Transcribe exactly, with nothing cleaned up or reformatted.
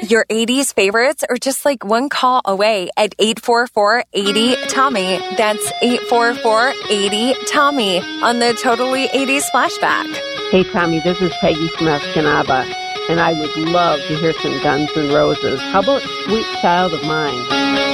Your eighties favorites are just like one call away at eight four four, eight zero, Tommy. That's eight four four, eight zero, Tommy on the Totally eighties Flashback. Hey, Tommy, this is Peggy from Escanaba, and I would love to hear some Guns N' Roses. How about Sweet Child of Mine?